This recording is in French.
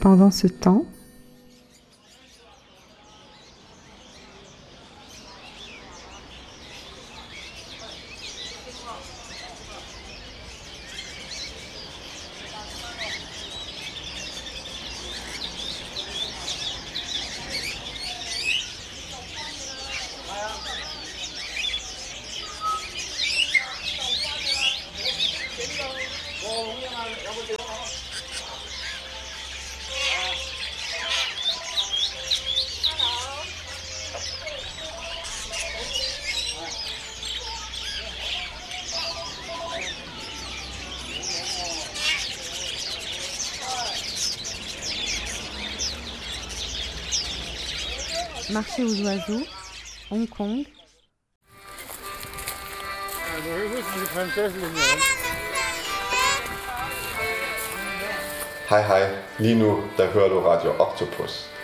Pendant ce temps, marché aux oiseaux, Hong Kong. Hej, lige nu der hører du Radio Octopus.